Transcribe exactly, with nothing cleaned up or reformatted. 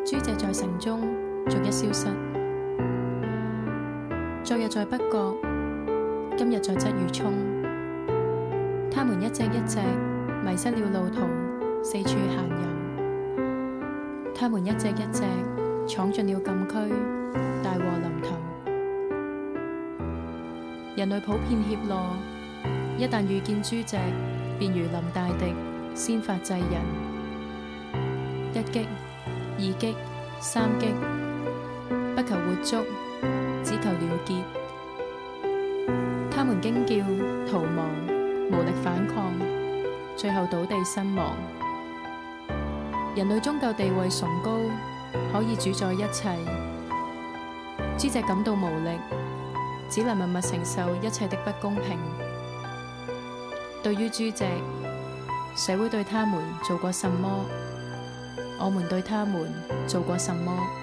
豬隻在城中逐一消失。昨日在北角，今日在鰂魚涌。他們一隻一隻迷失了路途，四處閒遊。他們一隻一隻闖進了禁區，大禍臨頭。人類普遍怯懦，一旦遇見豬隻，便如臨大敵，先發制人。一擊、二擊、三擊，不求活捉，只求了結。他們驚叫、逃亡，無力反抗，最後倒地身亡。人類終究地位崇高，可以主宰一切。豬隻感到無力，只能默默承受一切的不公平。對於豬隻，社會對他們做過什麼？我們對他們做過什麼？